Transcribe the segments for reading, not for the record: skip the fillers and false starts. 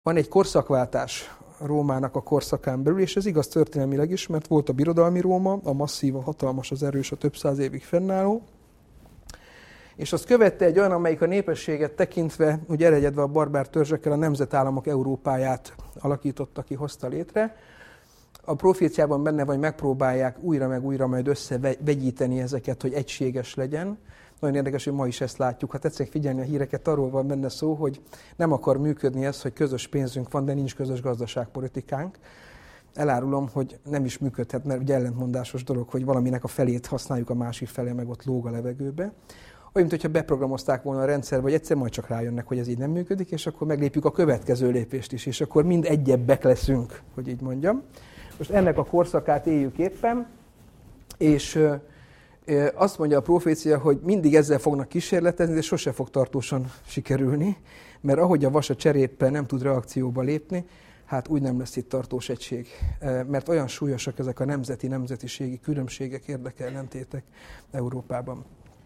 Van egy korszakváltás Rómának a korszakán belül, és ez igaz történelmileg is, mert volt a birodalmi Róma, a masszív, a hatalmas, az erős, a több száz évig fennálló, és azt követte egy olyan, amelyik a népességet tekintve, úgy elegyedve a barbár törzsekkel a nemzetállamok Európáját alakította ki, hozta létre. A proféciában benne vagy megpróbálják újra meg újra majd összevegyíteni ezeket, hogy egységes legyen. Nagyon érdekes, hogy ma is ezt látjuk. Ha tetszik figyelni a híreket, arról van benne szó, hogy nem akar működni ez, hogy közös pénzünk van, de nincs közös gazdaságpolitikánk. Elárulom, hogy nem is működhet, mert ugye ellentmondásos dolog, hogy valaminek a felét használjuk, a másik fele meg ott lóg a levegőbe. Olyan, mintha beprogramozták volna a rendszerbe, vagy egyszer majd csak rájönnek, hogy ez így nem működik, és akkor meglépjük a következő lépést is, és akkor mind egyebbek leszünk, hogy így mondjam. Most ennek a korszakát éljük éppen, és azt mondja a profécia, hogy mindig ezzel fognak kísérletezni, de sose fog tartósan sikerülni, mert ahogy a vas a cseréppel nem tud reakcióba lépni, hát úgy nem lesz itt tartós egység, mert olyan súlyosak ezek a nemzetiségi különbségek, érdekellentétek Európában.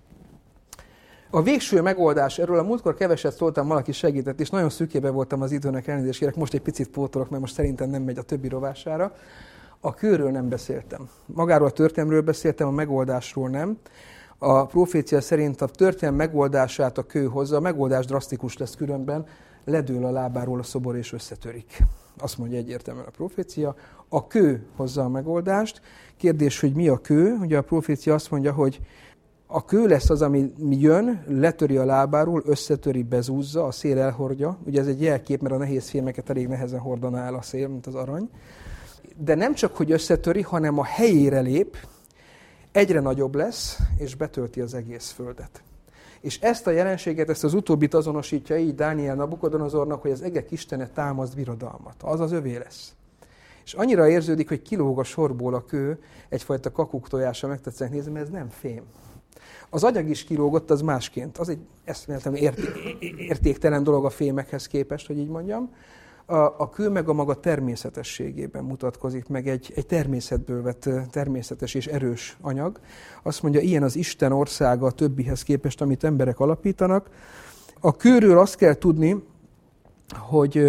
A végső megoldás, erről a múltkor keveset szóltam, valaki segített, és nagyon szűkébe voltam az időnek, elnézést kérek, most egy picit pótolok, mert most szerintem nem megy a többi rovására. A kőről nem beszéltem. Magáról a történelmről beszéltem, a megoldásról nem. A profécia szerint a történelem megoldását a kő hozza, a megoldás drasztikus lesz különben, ledől a lábáról a szobor és összetörik. Azt mondja egyértelműen a profécia. A kő hozza a megoldást. Kérdés, hogy mi a kő? Ugye a profécia azt mondja, hogy a kő lesz az, ami jön, letöri a lábáról, összetöri, bezúzza, a szél elhordja. Ugye ez egy jelkép, mert a nehéz fémeket elég nehezen hordaná el a szél, mint az arany. De nem csak, hogy összetöri, hanem a helyére lép, egyre nagyobb lesz, és betölti az egész földet. És ezt a jelenséget, ezt az utóbbit azonosítja így Dániel Nabukodonozornak, hogy az egek istene támaszt birodalmat. Az az övé lesz. És annyira érződik, hogy kilóg a sorból a kő, egyfajta kakuktojása, megtetszenek nézni, mert ez nem fém. Az agyag is kilógott, az másként. Az egy eszméletlenül értéktelen dolog a fémekhez képest, hogy így mondjam. A kő meg a maga természetességében mutatkozik meg egy természetből vett természetes és erős anyag. Azt mondja, ilyen az Isten országa a többihez képest, amit emberek alapítanak. A kőről azt kell tudni, hogy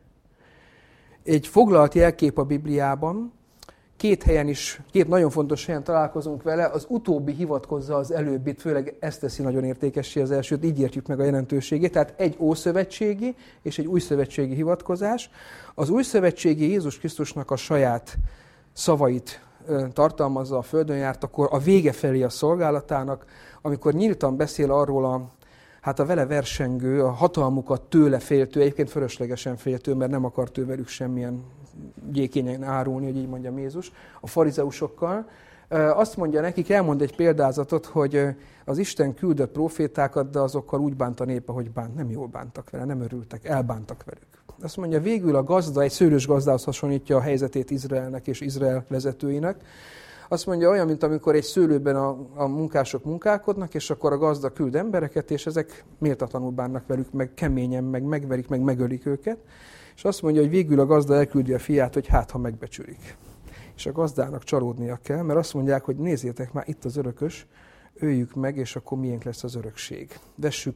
egy foglalt jelkép a Bibliában, két nagyon fontos helyen találkozunk vele, az utóbbi hivatkozza az előbbit, főleg ezt teszi nagyon értékessé az elsőt, így értjük meg a jelentőségét, tehát egy ószövetségi és egy újszövetségi hivatkozás. Az újszövetségi Jézus Krisztusnak a saját szavait tartalmazza, a földön járt, akkor a vége felé a szolgálatának, amikor nyíltan beszél arról a vele versengő, a hatalmukat tőle féltő, egyébként fölöslegesen féltő, mert nem akart ő velük semmilyen gyékényen árulni, hogy így mondjam Jézus, a farizeusokkal. Azt mondja nekik, elmond egy példázatot, hogy az Isten küldött profétákat, de azokkal úgy bánt a nép, ahogy bánt. Nem jól bántak vele, nem örültek, elbántak velük. Azt mondja, végül a gazda, egy szőlős gazdához hasonlítja a helyzetét Izraelnek és Izrael vezetőinek. Azt mondja, olyan, mint amikor egy szőlőben a munkások munkálkodnak, és akkor a gazda küld embereket, és ezek méltatlanul bánnak velük, meg keményen, meg megverik, meg megölik őket. És azt mondja, hogy végül a gazda elküldi a fiát, hogy ha megbecsülik. És a gazdának csalódnia kell, mert azt mondják, hogy nézzétek már, itt az örökös, öljük meg, és akkor miénk lesz az örökség. Vessük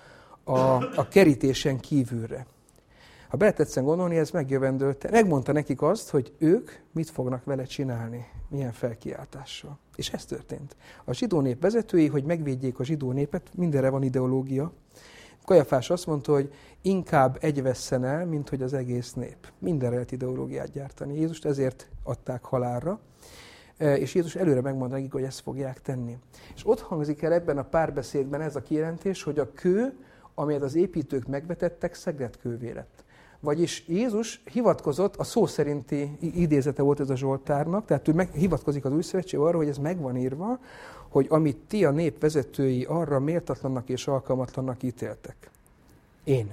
a kerítésen kívülre. Ha beletetszen gondolni, ez megjövendőlte. Megmondta nekik azt, hogy ők mit fognak vele csinálni, milyen felkiáltással. És ez történt. A zsidó nép vezetői, hogy megvédjék a zsidó népet, mindenre van ideológia. Kajafás azt mondta, hogy inkább egy vesszen el, mint hogy az egész nép. Mindenre lehet ideológiát gyártani. Jézust ezért adták halálra, és Jézus előre megmondta nekik, hogy ezt fogják tenni. És ott hangzik el ebben a párbeszédben ez a kijelentés, hogy a kő, amelyet az építők megvetettek, szegletkővé lett. Vagyis Jézus hivatkozott, a szó szerinti idézete volt ez a Zsoltárnak, tehát ő hivatkozik az új szövetségben arra, hogy ez meg van írva, hogy amit ti a nép vezetői arra méltatlannak és alkalmatlannak ítéltek. Én.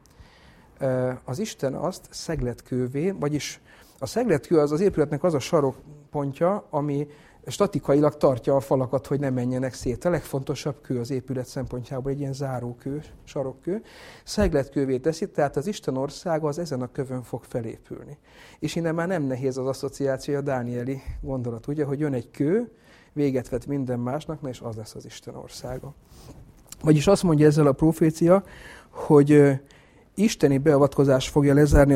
Az Isten azt szegletkővé, vagyis a szegletkő az épületnek az a sarokpontja, ami statikailag tartja a falakat, hogy ne menjenek szét. A legfontosabb kő az épület szempontjából, egy ilyen zárókő, sarokkő. Szegletkővé teszi, tehát az Isten országa az ezen a kövön fog felépülni. És innen már nem nehéz az asszociáció, a dánieli gondolat, ugye, hogy jön egy kő, véget vet minden másnak, és az lesz az Isten országa. Vagyis azt mondja ezzel a profécia, hogy isteni beavatkozás fogja lezárni